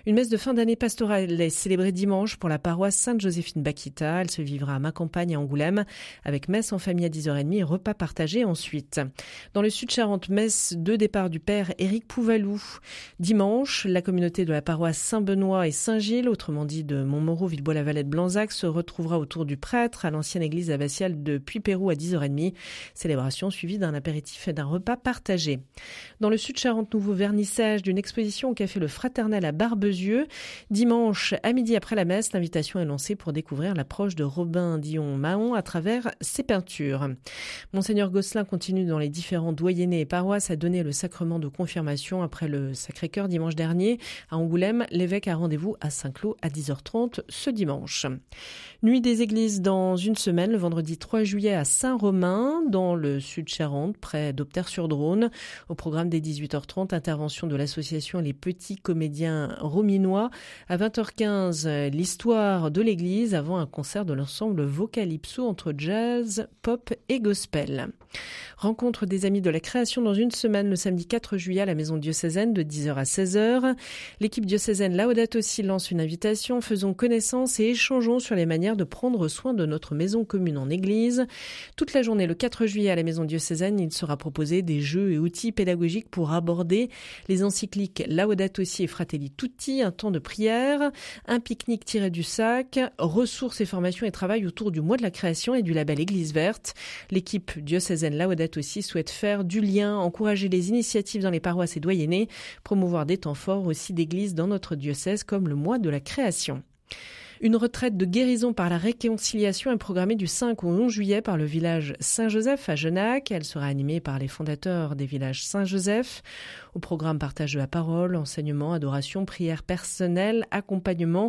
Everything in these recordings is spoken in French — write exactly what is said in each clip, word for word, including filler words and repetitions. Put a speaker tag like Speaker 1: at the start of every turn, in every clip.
Speaker 1: Une messe de fin d'année pastorale est célébrée dimanche pour la paroisse Sainte-Joséphine-Bakita. Elle se vivra à Macampagne à Angoulême avec messe en famille à dix heures trente et repas partagés ensuite. Dans le Sud-Charente, messe de départ du père Éric Pouvalou. Dimanche, la communauté de la paroisse Saint-Benoît et Saint-Gilles, autrement dit de Montmoreau, Villebois-la-Valette, Blanzac, se retrouvera autour du prêtre à l'ancienne église abbatiale de Puypérou à dix heures trente. Célébration suivie d'un apéritif et d'un repas partagé. Dans le Sud-Charente, nouveau vernissage d'une exposition au café Le Fraternel à Barbezieux. Dimanche, à midi après la messe, l'invitation est lancée pour découvrir l'approche de Robin Dion-Mahon à travers ses peintures. Monseigneur Gosselin continue dans les différents doyennés et paroisses à donner le sacrement de confirmation après le Sacré-Cœur dimanche dernier. À Angoulême, l'évêque a rendez-vous à Saint-Cloud à dix heures trente ce dimanche. Nuit des églises dans une semaine, le vendredi trois juillet à Saint-Romain, dans le Sud-Charente, près d'Opter-sur-Dronne. Au programme dès dix-huit heures trente, intervention de l'association Les Petits Comédiens Rominois. À vingt heures quinze, l'histoire de l'église avant un concert de l'ensemble Vocalypso entre jazz, pop et gospel. Rencontre des amis de la création dans une semaine, le samedi quatre juillet à la maison diocésaine de dix heures à seize heures. L'équipe diocésaine Laudato Si lance une invitation. Faisons connaissance et échangeons sur les manières de prendre soin de notre maison commune en église. Toute la journée, le quatre juillet à la maison diocésaine, il sera proposé des jeux et outils pédagogiques pour aborder les encycliques Laudato Si et Fratelli Tutti, un temps de prière, un pique-nique tiré du sac, ressources et formations et travail autour du mois de la création et du label Église verte. L'équipe diocésaine Laudato Si souhaite faire du lien, encourager les initiatives dans les paroisses et doyennés, promouvoir des temps forts aussi d'église dans notre diocèse comme le mois de la création. Une retraite de guérison par la réconciliation est programmée du cinq au onze juillet par le village Saint-Joseph à Genac. Elle sera animée par les fondateurs des villages Saint-Joseph. Au programme partage de la parole, enseignement, adoration, prière personnelle, accompagnement,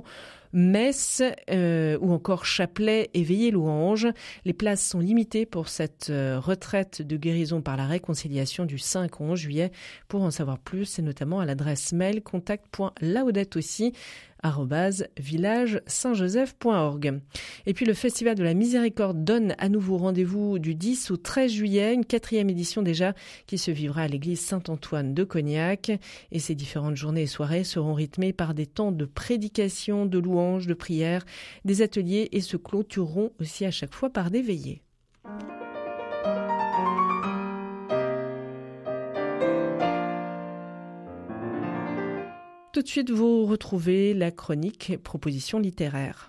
Speaker 1: messe euh, ou encore chapelet et veillée louange. Les places sont limitées pour cette euh, retraite de guérison par la réconciliation du cinq au onze juillet. Pour en savoir plus, c'est notamment à l'adresse mail contact point laudatossi arobase village saint joseph point org. Et puis le Festival de la Miséricorde donne à nouveau rendez-vous du dix au treize juillet, une quatrième édition déjà qui se vivra à l'église Saint-Antoine de Cognac. Et ces différentes journées et soirées seront rythmées par des temps de prédication, de louange, de prière, des ateliers et se clôtureront aussi à chaque fois par des veillées. Tout de suite, vous retrouvez la chronique Propositions littéraires.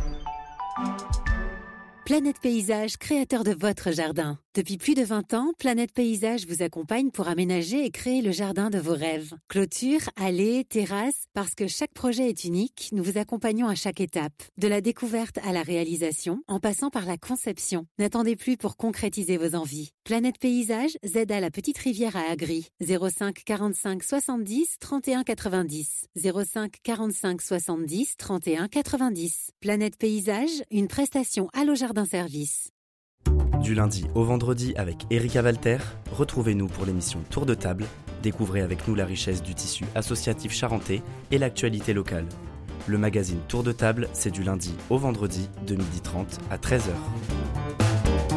Speaker 2: Planète Paysage, créateur de votre jardin. Depuis plus de vingt ans, Planète Paysage vous accompagne pour aménager et créer le jardin de vos rêves. Clôture, allées, terrasses, parce que chaque projet est unique, nous vous accompagnons à chaque étape. De la découverte à la réalisation, en passant par la conception. N'attendez plus pour concrétiser vos envies. Planète Paysage, Z à la Petite Rivière à Agri. zéro cinq quarante-cinq soixante-dix trente et un quatre-vingt-dix. zéro cinq quarante-cinq soixante-dix trente et un quatre-vingt-dix. Planète Paysage, une prestation Allo Jardin Service.
Speaker 3: Du lundi au vendredi avec Erika Walter, retrouvez-nous pour l'émission Tour de table. Découvrez avec nous la richesse du tissu associatif charentais et l'actualité locale. Le magazine Tour de table, c'est du lundi au vendredi de midi trente à treize heures.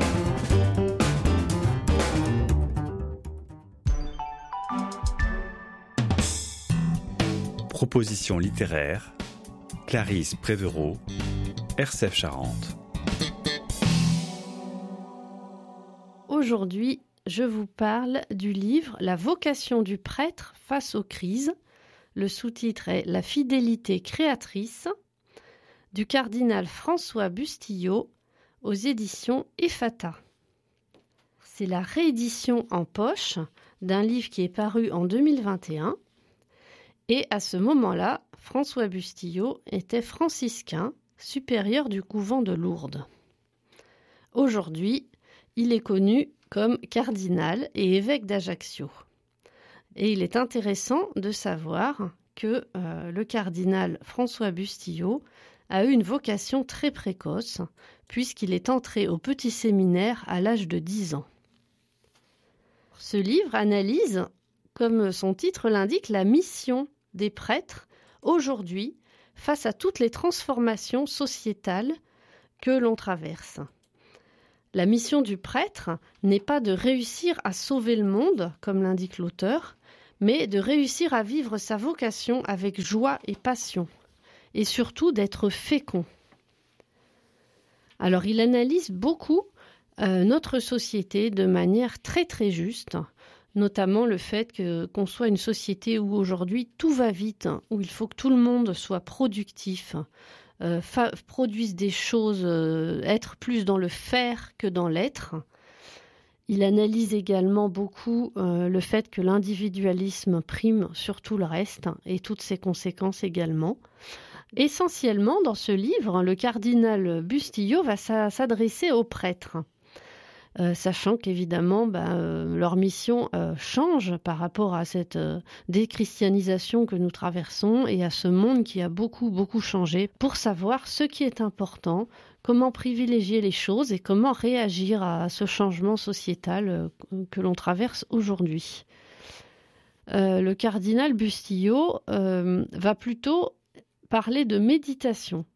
Speaker 4: Propositions littéraires, Clarisse Prévereau, R C F Charente.
Speaker 5: Aujourd'hui, je vous parle du livre « La vocation du prêtre face aux crises ». Le sous-titre est « La fidélité créatrice » du cardinal François Bustillo aux éditions Ephata. C'est la réédition en poche d'un livre qui est paru en deux mille vingt et un. Et à ce moment-là, François Bustillo était franciscain, supérieur du couvent de Lourdes. Aujourd'hui, il est connu comme cardinal et évêque d'Ajaccio. Et il est intéressant de savoir que euh, le cardinal François Bustillo a eu une vocation très précoce, puisqu'il est entré au petit séminaire à l'âge de dix ans. Ce livre analyse, comme son titre l'indique, la mission des prêtres aujourd'hui face à toutes les transformations sociétales que l'on traverse. La mission du prêtre n'est pas de réussir à sauver le monde, comme l'indique l'auteur, mais de réussir à vivre sa vocation avec joie et passion, et surtout d'être fécond. Alors il analyse beaucoup euh, notre société de manière très très juste, notamment le fait que, qu'on soit une société où aujourd'hui tout va vite, où il faut que tout le monde soit productif, euh, fa- produise des choses, euh, être plus dans le faire que dans l'être. Il analyse également beaucoup euh, le fait que l'individualisme prime sur tout le reste et toutes ses conséquences également. Essentiellement, dans ce livre, le cardinal Bustillo va s'adresser aux prêtres, euh, sachant qu'évidemment, bah, euh, leur mission euh, change par rapport à cette euh, déchristianisation que nous traversons et à ce monde qui a beaucoup, beaucoup changé, pour savoir ce qui est important, comment privilégier les choses et comment réagir à ce changement sociétal euh, que l'on traverse aujourd'hui. Euh, le cardinal Bustillo euh, va plutôt parler de méditation.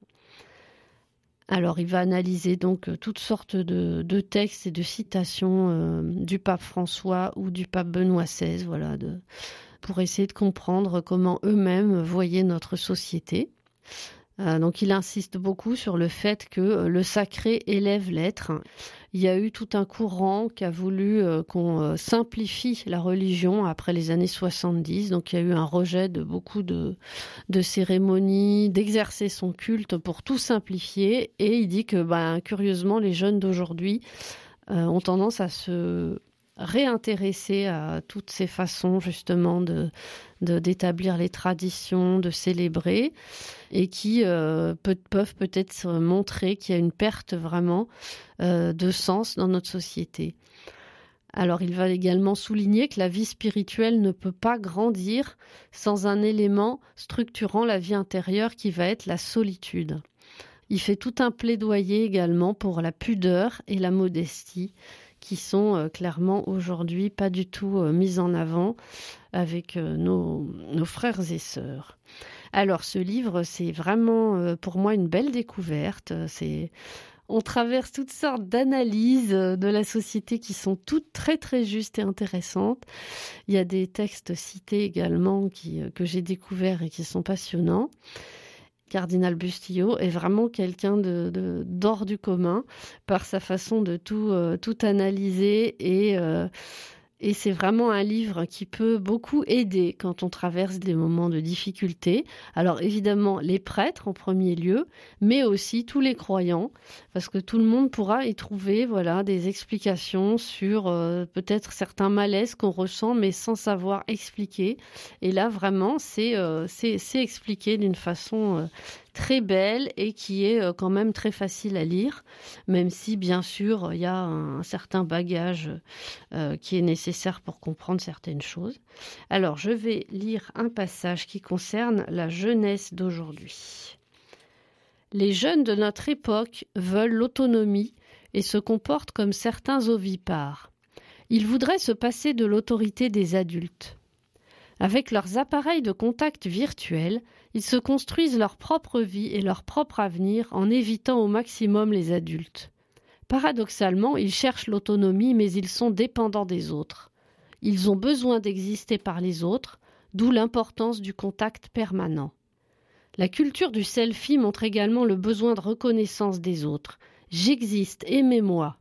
Speaker 5: Alors, il va analyser donc toutes sortes de, de textes et de citations euh, du pape François ou du pape Benoît seize, voilà, de, pour essayer de comprendre comment eux-mêmes voyaient notre société. Euh, donc, il insiste beaucoup sur le fait que le sacré élève l'être. Il y a eu tout un courant qui a voulu euh, qu'on euh, simplifie la religion après les années soixante-dix. Donc, il y a eu un rejet de beaucoup de, de cérémonies, d'exercer son culte pour tout simplifier. Et il dit que, ben, curieusement, les jeunes d'aujourd'hui euh, ont tendance à se réintéresser à toutes ces façons, justement, de, de, d'établir les traditions, de célébrer, et qui euh, peut, peuvent peut-être montrer qu'il y a une perte vraiment euh, de sens dans notre société. Alors, il va également souligner que la vie spirituelle ne peut pas grandir sans un élément structurant la vie intérieure qui va être la solitude. Il fait tout un plaidoyer également pour la pudeur et la modestie, qui sont euh, clairement aujourd'hui pas du tout euh, mises en avant avec euh, nos, nos frères et sœurs. Alors, ce livre, c'est vraiment euh, pour moi une belle découverte. C'est... On traverse toutes sortes d'analyses de la société qui sont toutes très très justes et intéressantes. Il y a des textes cités également qui, que j'ai découverts et qui sont passionnants. Cardinal Bustillo est vraiment quelqu'un de, de, d'hors du commun par sa façon de tout, euh, tout analyser et, euh, et c'est vraiment un livre qui peut beaucoup aider quand on traverse des moments de difficulté. Alors évidemment les prêtres en premier lieu, mais aussi tous les croyants, parce que tout le monde pourra y trouver voilà, des explications sur euh, peut-être certains malaises qu'on ressent mais sans savoir expliquer. Et là vraiment c'est, euh, c'est, c'est expliqué d'une façon... Euh, très belle et qui est quand même très facile à lire, même si bien sûr il y a un certain bagage euh, qui est nécessaire pour comprendre certaines choses. Alors je vais lire un passage qui concerne la jeunesse d'aujourd'hui. Les jeunes de notre époque veulent l'autonomie et se comportent comme certains ovipares. Ils voudraient se passer de l'autorité des adultes. Avec leurs appareils de contact virtuels, ils se construisent leur propre vie et leur propre avenir en évitant au maximum les adultes. Paradoxalement, ils cherchent l'autonomie, mais ils sont dépendants des autres. Ils ont besoin d'exister par les autres, d'où l'importance du contact permanent. La culture du selfie montre également le besoin de reconnaissance des autres. J'existe, aimez-moi.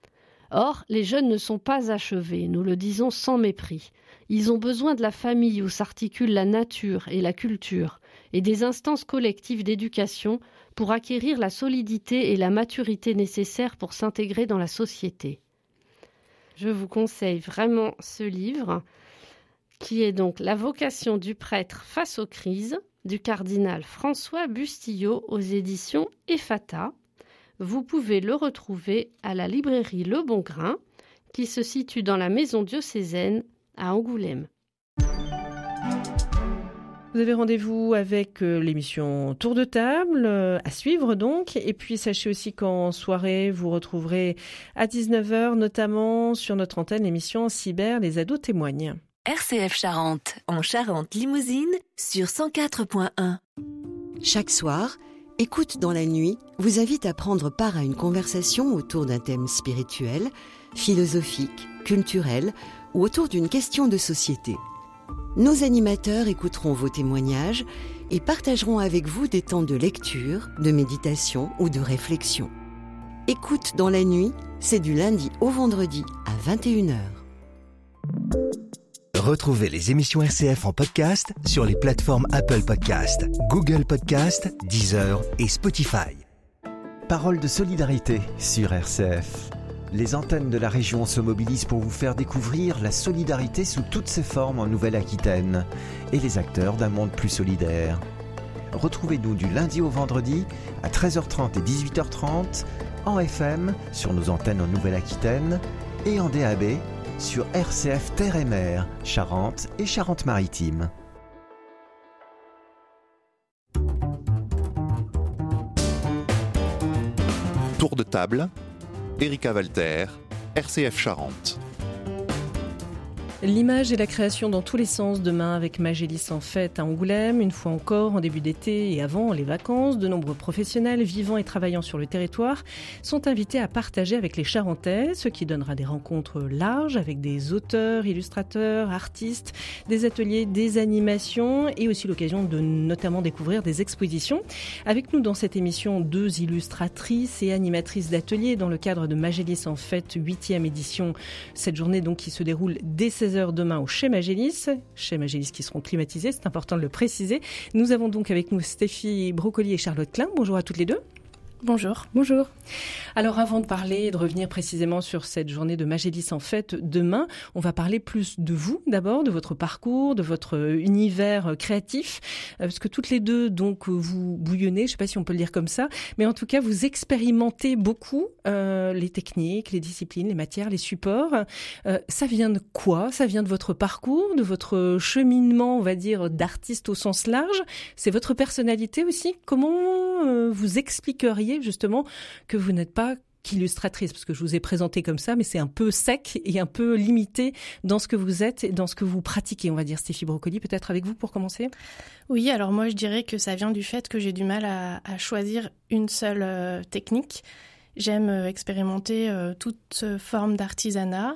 Speaker 5: Or, les jeunes ne sont pas achevés, nous le disons sans mépris. Ils ont besoin de la famille où s'articulent la nature et la culture, et des instances collectives d'éducation pour acquérir la solidité et la maturité nécessaires pour s'intégrer dans la société. Je vous conseille vraiment ce livre, qui est donc La vocation du prêtre face aux crises, du cardinal François Bustillo aux éditions Ephata. Vous pouvez le retrouver à la librairie Le Bon Grain, qui se situe dans la maison diocésaine à Angoulême.
Speaker 1: Vous avez rendez-vous avec euh, l'émission Tour de table, euh, à suivre donc. Et puis sachez aussi qu'en soirée, vous retrouverez à dix-neuf heures, notamment sur notre antenne, l'émission Cyber, les ados témoignent.
Speaker 6: R C F Charente, en Charente-Limousine, sur cent quatre point un.
Speaker 7: Chaque soir, Écoute dans la nuit vous invite à prendre part à une conversation autour d'un thème spirituel, philosophique, culturel ou autour d'une question de société. Nos animateurs écouteront vos témoignages et partageront avec vous des temps de lecture, de méditation ou de réflexion. Écoute dans la nuit, c'est du lundi au vendredi à vingt et une heures.
Speaker 8: Retrouvez les émissions R C F en podcast sur les plateformes Apple Podcast, Google Podcast, Deezer et Spotify.
Speaker 9: Parole de solidarité sur R C F. Les antennes de la région se mobilisent pour vous faire découvrir la solidarité sous toutes ses formes en Nouvelle-Aquitaine et les acteurs d'un monde plus solidaire. Retrouvez-nous du lundi au vendredi à treize heures trente et dix-huit heures trente en F M sur nos antennes en Nouvelle-Aquitaine et en D A B sur R C F Terre et Mer, Charente et Charente-Maritime.
Speaker 10: Tour de table, Erika Walter, R C F Charente.
Speaker 1: L'image et la création dans tous les sens demain avec Magélis en fête à Angoulême. Une fois encore, en début d'été et avant les vacances, de nombreux professionnels vivant et travaillant sur le territoire sont invités à partager avec les Charentais, ce qui donnera des rencontres larges avec des auteurs, illustrateurs, artistes, des ateliers, des animations et aussi l'occasion de notamment découvrir des expositions. Avec nous dans cette émission, deux illustratrices et animatrices d'ateliers dans le cadre de Magélis en fête, huitième édition. Cette journée donc qui se déroule dès seize heures demain au Chez Magélis, Chez Magélis qui seront climatisés, c'est important de le préciser. Nous avons donc avec nous Stéphie Brocoli et Charlotte Klein. Bonjour à toutes les deux.
Speaker 11: Bonjour.
Speaker 1: Bonjour. Alors avant de parler et de revenir précisément sur cette journée de Magélis en fête demain, on va parler plus de vous d'abord, de votre parcours, de votre univers créatif, parce que toutes les deux donc vous bouillonnez, je ne sais pas si on peut le dire comme ça, mais en tout cas vous expérimentez beaucoup euh, les techniques, les disciplines, les matières, les supports. Euh, ça vient de quoi ? Ça vient de votre parcours, de votre cheminement, on va dire, d'artiste au sens large. C'est votre personnalité aussi. Comment euh, vous expliqueriez justement que vous n'êtes pas qu'illustratrice, parce que je vous ai présenté comme ça, mais c'est un peu sec et un peu limité dans ce que vous êtes et dans ce que vous pratiquez, on va dire. Stéphie Brocoli, peut-être avec vous pour commencer ?
Speaker 11: Oui, alors moi je dirais que ça vient du fait que j'ai du mal à, à choisir une seule euh, technique. J'aime euh, expérimenter euh, toute forme d'artisanat.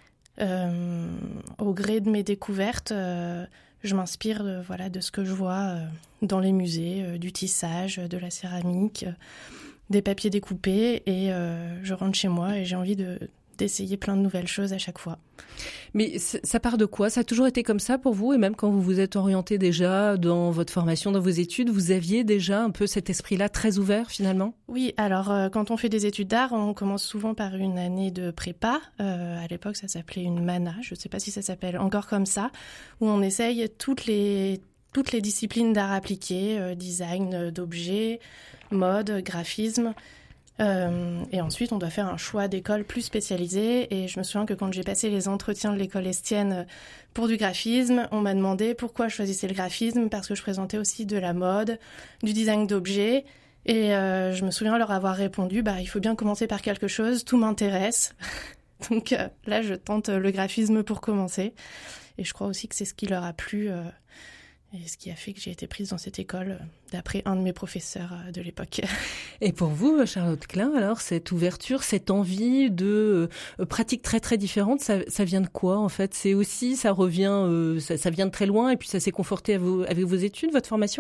Speaker 11: Euh, au gré de mes découvertes, euh, je m'inspire de, voilà, de ce que je vois euh, dans les musées, euh, du tissage, de la céramique, euh, des papiers découpés, et euh, je rentre chez moi et j'ai envie de, d'essayer plein de nouvelles choses à chaque fois.
Speaker 1: Mais ça part de quoi ? Ça a toujours été comme ça pour vous ? Et même quand vous vous êtes orienté déjà dans votre formation, dans vos études, vous aviez déjà un peu cet esprit-là très ouvert finalement ?
Speaker 11: Oui, alors euh, quand on fait des études d'art, on commence souvent par une année de prépa. Euh, à l'époque, ça s'appelait une mana, je ne sais pas si ça s'appelle encore comme ça, où on essaye toutes les, toutes les disciplines d'art appliqué, euh, design d'objets, mode, graphisme. Euh, et ensuite, on doit faire un choix d'école plus spécialisé. Et je me souviens que quand j'ai passé les entretiens de l'école Estienne pour du graphisme, on m'a demandé pourquoi je choisissais le graphisme, parce que je présentais aussi de la mode, du design d'objets. Et euh, je me souviens leur avoir répondu, bah, il faut bien commencer par quelque chose, tout m'intéresse. Donc euh, là, je tente le graphisme pour commencer. Et je crois aussi que c'est ce qui leur a plu. Euh, Et ce qui a fait que j'ai été prise dans cette école, d'après un de mes professeurs de l'époque.
Speaker 1: Et pour vous, Charlotte Klein, alors, cette ouverture, cette envie de euh, pratiques très très différentes, ça, ça vient de quoi en fait ? C'est aussi, ça revient, euh, ça, ça vient de très loin et puis ça s'est conforté à vos, avec vos études, votre formation ?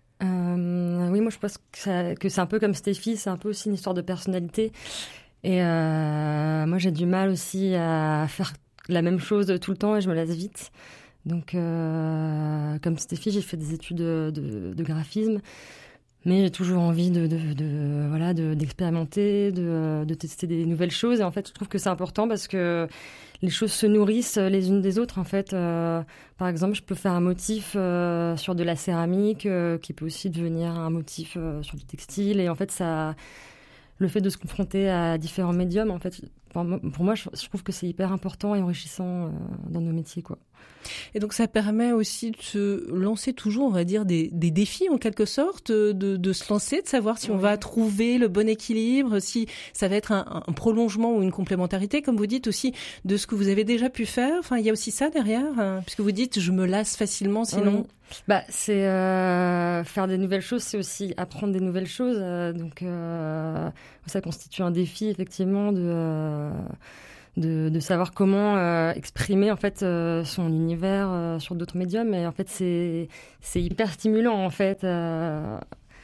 Speaker 12: euh, Oui, moi je pense que, ça, que c'est un peu comme Stéphie, c'est un peu aussi une histoire de personnalité. Et euh, moi j'ai du mal aussi à faire la même chose tout le temps et je me lasse vite. Donc, euh, comme Stéphie, j'ai fait des études de, de, de graphisme, mais j'ai toujours envie de, de, de, voilà, de, d'expérimenter, de, de tester des nouvelles choses. Et en fait, je trouve que c'est important parce que les choses se nourrissent les unes des autres. En fait, euh, par exemple, je peux faire un motif euh, sur de la céramique euh, qui peut aussi devenir un motif euh, sur du textile. Et en fait, ça, le fait de se confronter à différents médiums, en fait, pour moi, je trouve que c'est hyper important et enrichissant euh, dans nos métiers, quoi.
Speaker 1: Et donc ça permet aussi de se lancer toujours, on va dire, des, des défis en quelque sorte, de, de se lancer, de savoir si on va trouver le bon équilibre, si ça va être un, un prolongement ou une complémentarité, comme vous dites aussi, de ce que vous avez déjà pu faire. Enfin, il y a aussi ça derrière, hein, puisque vous dites, je me lasse facilement sinon.
Speaker 12: Oui. Bah, c'est euh, faire des nouvelles choses, c'est aussi apprendre des nouvelles choses. Euh, donc, euh, ça constitue un défi, effectivement, de... Euh, de, de savoir comment euh, exprimer en fait euh, son univers euh, sur d'autres médiums. Et en fait, c'est c'est hyper stimulant en fait. Euh,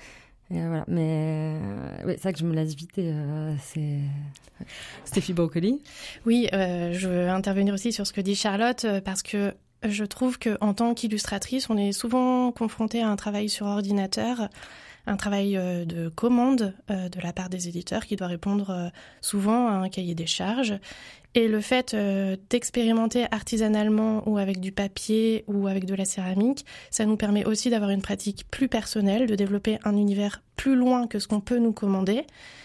Speaker 12: et voilà. Mais euh, ouais, c'est vrai que je me lasse vite et euh, c'est.
Speaker 1: Stéphie Brocoli.
Speaker 11: Oui, euh, je veux intervenir aussi sur ce que dit Charlotte euh, parce que je trouve qu'en tant qu'illustratrice, on est souvent confronté à un travail sur ordinateur, un travail euh, de commande euh, de la part des éditeurs qui doit répondre euh, souvent à un cahier des charges. Et le fait euh, d'expérimenter artisanalement ou avec du papier ou avec de la céramique, ça nous permet aussi d'avoir une pratique plus personnelle, de développer un univers plus loin que ce qu'on peut nous commander.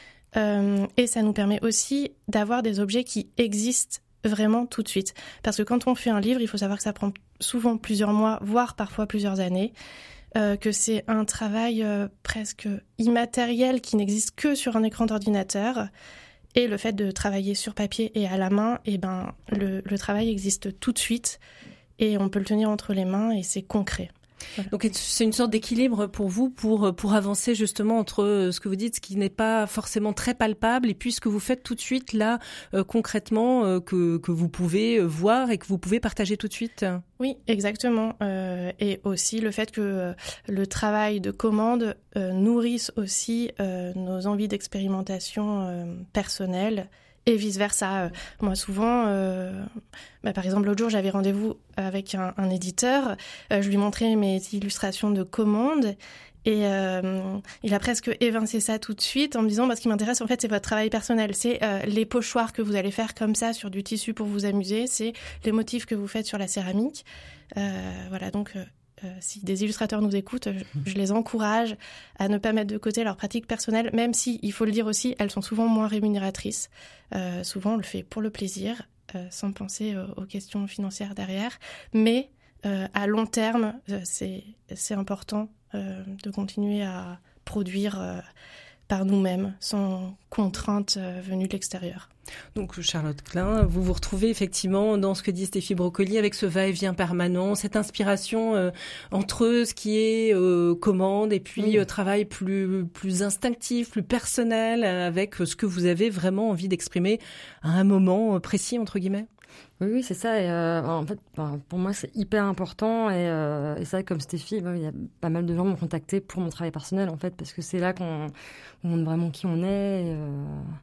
Speaker 11: Euh, et ça nous permet aussi d'avoir des objets qui existent vraiment tout de suite. Parce que quand on fait un livre, il faut savoir que ça prend souvent plusieurs mois, voire parfois plusieurs années, euh, que c'est un travail euh, presque immatériel qui n'existe que sur un écran d'ordinateur. Et le fait de travailler sur papier et à la main, eh ben, le, le travail existe tout de suite et on peut le tenir entre les mains et c'est concret. Voilà.
Speaker 1: Donc c'est une sorte d'équilibre pour vous, pour, pour avancer justement entre ce que vous dites, ce qui n'est pas forcément très palpable, et puis ce que vous faites tout de suite là, euh, concrètement, euh, que, que vous pouvez voir et que vous pouvez partager tout de suite.
Speaker 11: Oui, exactement. Euh, et aussi le fait que euh, le travail de commande euh, nourrisse aussi euh, nos envies d'expérimentation euh, personnelles. Et vice-versa. Moi, souvent, euh, bah, par exemple, l'autre jour, j'avais rendez-vous avec un, un éditeur. Euh, je lui montrais mes illustrations de commande. Et euh, il a presque évincé ça tout de suite en me disant bah, « ce qui m'intéresse, en fait, c'est votre travail personnel. C'est euh, les pochoirs que vous allez faire comme ça sur du tissu pour vous amuser. C'est les motifs que vous faites sur la céramique. Euh, » Voilà, donc... Euh, Euh, si des illustrateurs nous écoutent, je, je les encourage à ne pas mettre de côté leur pratique personnelle, même si, il faut le dire aussi, elles sont souvent moins rémunératrices. Euh, souvent, on le fait pour le plaisir, euh, sans penser euh, aux questions financières derrière. Mais euh, à long terme, euh, c'est, c'est important euh, de continuer à produire euh, par nous-mêmes, sans contrainte euh, venue de l'extérieur.
Speaker 1: Donc Charlotte Klein, vous vous retrouvez effectivement dans ce que dit Stéphie Brocoli avec ce va-et-vient permanent, cette inspiration euh, entre ce qui est euh, commande et puis oui. euh, travail plus, plus instinctif, plus personnel, avec ce que vous avez vraiment envie d'exprimer à un moment précis, entre guillemets.
Speaker 12: Oui, oui, c'est ça. Et euh, en fait, pour moi, c'est hyper important. Et, euh, et ça, comme Stéphie, il y a pas mal de gens m'ont contacté pour mon travail personnel, en fait, parce que c'est là qu'on, on montre vraiment qui on est. Et, euh,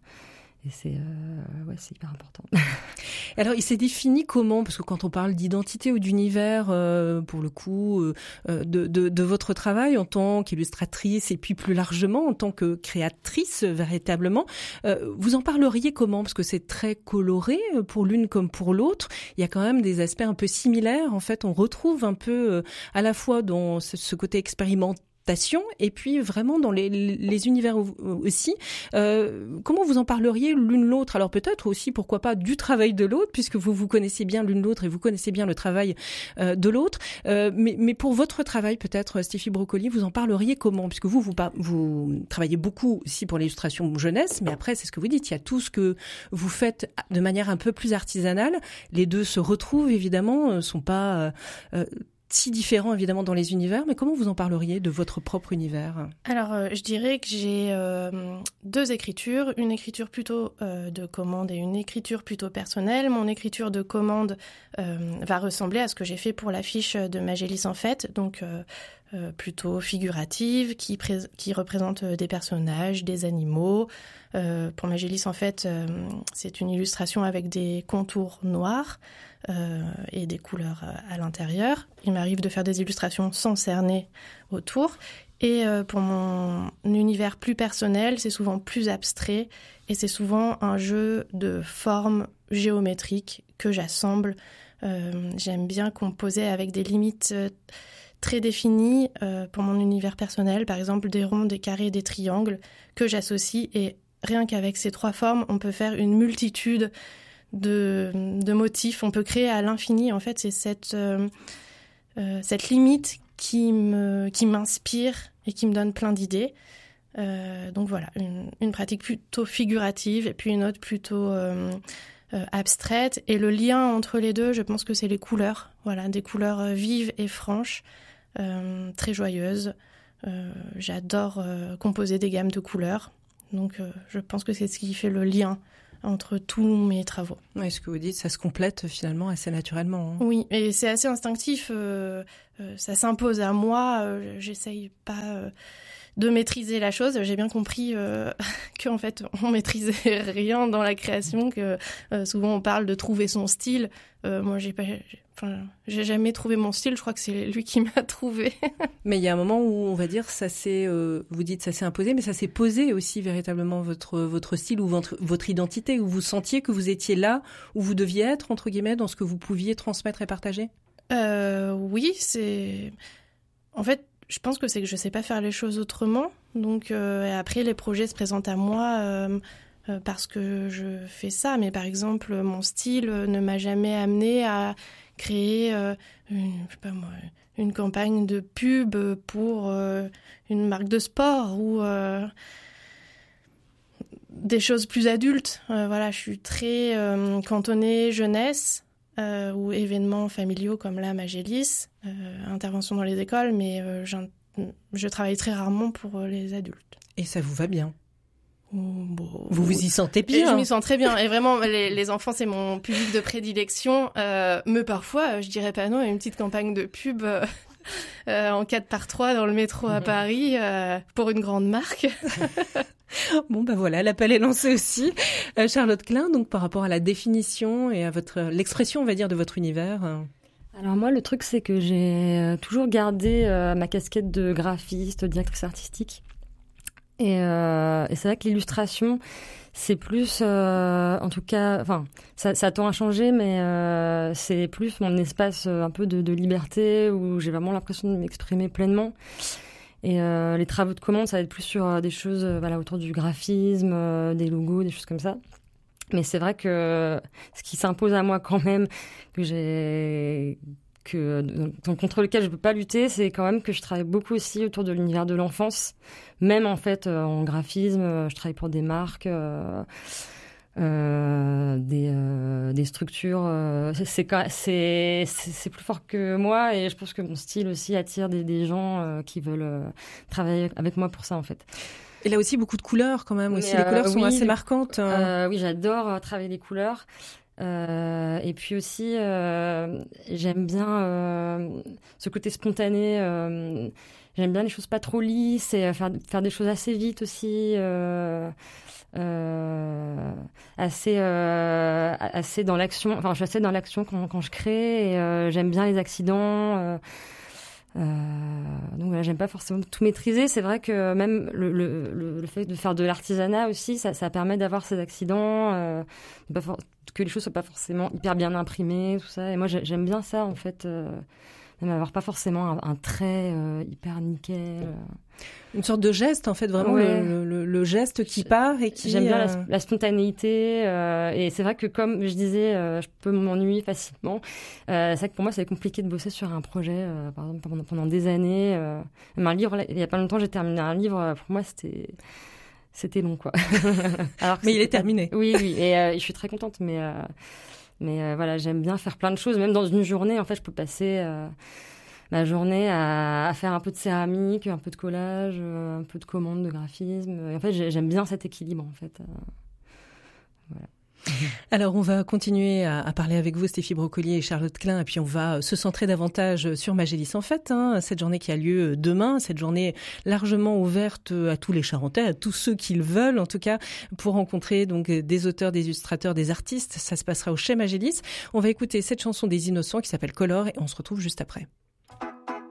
Speaker 12: Et c'est, euh, ouais, c'est hyper important.
Speaker 1: Alors, il s'est défini comment ? Parce que quand on parle d'identité ou d'univers, euh, pour le coup, euh, de, de, de votre travail en tant qu'illustratrice et puis plus largement en tant que créatrice, véritablement, euh, vous en parleriez comment ? Parce que c'est très coloré pour l'une comme pour l'autre. Il y a quand même des aspects un peu similaires. En fait, on retrouve un peu euh, à la fois dans ce, ce côté expérimental, et puis vraiment dans les, les univers aussi. Euh, comment vous en parleriez l'une l'autre ? Alors peut-être aussi, pourquoi pas, du travail de l'autre, puisque vous vous connaissez bien l'une l'autre et vous connaissez bien le travail euh, de l'autre. Euh, mais, mais pour votre travail, peut-être, Stéphie Brocoli, vous en parleriez comment ? Puisque vous, vous, vous travaillez beaucoup aussi pour l'illustration jeunesse, mais après, c'est ce que vous dites, il y a tout ce que vous faites de manière un peu plus artisanale. Les deux se retrouvent, évidemment, ne sont pas... Euh, si différents évidemment dans les univers, mais comment vous en parleriez de votre propre univers ?
Speaker 11: Alors, euh, je dirais que j'ai euh, deux écritures, une écriture plutôt euh, de commande et une écriture plutôt personnelle. Mon écriture de commande euh, va ressembler à ce que j'ai fait pour l'affiche de Magélis en fête, donc euh, euh, plutôt figurative, qui, pré- qui représente des personnages, des animaux. Euh, pour Magélis en fait, euh, c'est une illustration avec des contours noirs. Euh, et des couleurs à l'intérieur. Il m'arrive de faire des illustrations sans cerner autour. Et euh, pour mon univers plus personnel, c'est souvent plus abstrait et c'est souvent un jeu de formes géométriques que j'assemble. Euh, j'aime bien composer avec des limites euh, très définies euh, pour mon univers personnel, par exemple des ronds, des carrés, des triangles que j'associe et rien qu'avec ces trois formes, on peut faire une multitude De, de motifs, on peut créer à l'infini. En fait, c'est cette, euh, euh, cette limite qui, me, qui m'inspire et qui me donne plein d'idées. Euh, donc voilà, une, une pratique plutôt figurative et puis une autre plutôt euh, euh, abstraite. Et le lien entre les deux, je pense que c'est les couleurs. Voilà, des couleurs vives et franches, euh, très joyeuses. Euh, j'adore euh, composer des gammes de couleurs. Donc euh, je pense que c'est ce qui fait le lien entre tous mes travaux.
Speaker 1: Ouais, ce que vous dites, ça se complète finalement assez naturellement. Hein.
Speaker 11: Oui, et c'est assez instinctif. Euh, euh, ça s'impose à moi. Euh, j'essaye pas euh, de maîtriser la chose. J'ai bien compris euh, qu'en fait, on maîtrisait rien dans la création. Que euh, souvent, on parle de trouver son style. Euh, moi, j'ai pas, j'ai, enfin, j'ai jamais trouvé mon style. Je crois que c'est lui qui m'a trouvé.
Speaker 1: Mais il y a un moment où on va dire ça s'est, euh, vous dites ça s'est imposé, mais ça s'est posé aussi véritablement votre votre style ou votre votre identité, où vous sentiez que vous étiez là où vous deviez être entre guillemets dans ce que vous pouviez transmettre et partager.
Speaker 11: Euh, oui, c'est en fait. Je pense que c'est que je sais pas faire les choses autrement. Donc euh, après, les projets se présentent à moi euh, euh, parce que je fais ça. Mais par exemple, mon style ne m'a jamais amené à créer euh, une, je sais pas moi, une campagne de pub pour euh, une marque de sport ou euh, des choses plus adultes. Euh, voilà, je suis très euh, cantonnée jeunesse. Euh, ou événements familiaux comme là, Magélis, euh, intervention dans les écoles, mais euh, je travaille très rarement pour euh, les adultes.
Speaker 1: Et ça vous va bien?
Speaker 11: Oh, bon,
Speaker 1: vous vous y sentez bien?
Speaker 11: Et je m'y sens très bien. Et vraiment, les, les enfants, c'est mon public de prédilection. Euh, mais parfois, je dirais pas non à une petite campagne de pub euh, euh, en quatre par trois dans le métro à Paris euh, pour une grande marque.
Speaker 1: Bon, ben voilà, l'appel est lancé aussi. Euh, Charlotte Klein, donc par rapport à la définition et à votre l'expression, on va dire, de votre univers. Euh...
Speaker 12: Alors moi, le truc, c'est que j'ai toujours gardé euh, ma casquette de graphiste, directrice artistique. Et, euh, et c'est vrai que l'illustration, c'est plus, euh, en tout cas, enfin, ça, ça tend à changer, mais euh, c'est plus mon espace euh, un peu de, de liberté où j'ai vraiment l'impression de m'exprimer pleinement. Et euh, les travaux de commande, ça va être plus sur euh, des choses euh, voilà, autour du graphisme, euh, des logos, des choses comme ça. Mais c'est vrai que ce qui s'impose à moi quand même, que j'ai, que, donc, contre lequel je ne peux pas lutter, c'est quand même que je travaille beaucoup aussi autour de l'univers de l'enfance. Même en fait, euh, en graphisme, euh, je travaille pour des marques, euh, euh, des, euh, des structures. Euh, c'est, c'est, c'est, c'est plus fort que moi et je pense que mon style aussi attire des, des gens euh, qui veulent euh, travailler avec moi pour ça en fait.
Speaker 1: Et là aussi, beaucoup de couleurs quand même. Aussi, les couleurs euh, sont
Speaker 12: oui,
Speaker 1: assez marquantes.
Speaker 12: Euh, oui, j'adore euh, travailler les couleurs. Euh, et puis aussi, euh, j'aime bien euh, ce côté spontané. Euh, j'aime bien les choses pas trop lisses et faire, faire des choses assez vite aussi. Euh, euh, assez, euh, assez dans l'action. Enfin, je suis assez dans l'action quand, quand je crée. Et, euh, j'aime bien les accidents. Euh, Euh, donc voilà, j'aime pas forcément tout maîtriser. C'est vrai que même le, le, le, le fait de faire de l'artisanat aussi, ça, ça permet d'avoir ces accidents, euh, pas for- que les choses soient pas forcément hyper bien imprimées, tout ça. Et moi, j'aime bien ça en fait, euh, même avoir pas forcément un, un trait euh, hyper nickel. Euh.
Speaker 1: Une sorte de geste en fait, vraiment ouais. le, le, le geste qui part et qui.
Speaker 12: J'aime bien
Speaker 1: euh...
Speaker 12: la, la spontanéité euh, et c'est vrai que comme je disais, euh, je peux m'ennuyer facilement. Euh, c'est vrai que pour moi, c'est compliqué de bosser sur un projet, euh, par exemple pendant, pendant des années. Euh, même un livre, là, il y a pas longtemps, j'ai terminé un livre. Pour moi, c'était c'était long quoi.
Speaker 1: Alors mais il est terminé.
Speaker 12: Pas... Oui, oui, et euh, je suis très contente, mais euh, mais euh, voilà, j'aime bien faire plein de choses. Même dans une journée, en fait, je peux passer. Euh, ma journée à, à faire un peu de céramique, un peu de collage, euh, un peu de commande, de graphisme. Et en fait, j'aime bien cet équilibre, en fait. Euh, voilà.
Speaker 1: Alors, on va continuer à, à parler avec vous, Stéphie Brocolier et Charlotte Klein, et puis on va se centrer davantage sur Magélis en fait, hein, cette journée qui a lieu demain, cette journée largement ouverte à tous les Charentais, à tous ceux qui le veulent, en tout cas, pour rencontrer donc des auteurs, des illustrateurs, des artistes. Ça se passera au Chez Magélis. On va écouter cette chanson des Innocents qui s'appelle Color et on se retrouve juste après.